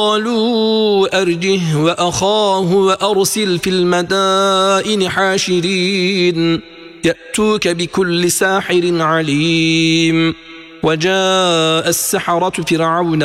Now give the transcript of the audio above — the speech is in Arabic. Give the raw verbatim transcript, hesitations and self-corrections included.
قالوا أرجه وأخاه وأرسل في المدائن حاشرين يأتوك بكل ساحر عليم. وجاء السحرة فرعون